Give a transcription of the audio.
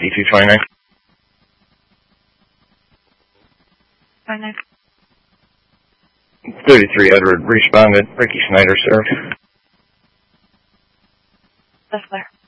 D229. 29. 33 Edward responded. Ricky Snyder served. That's clear.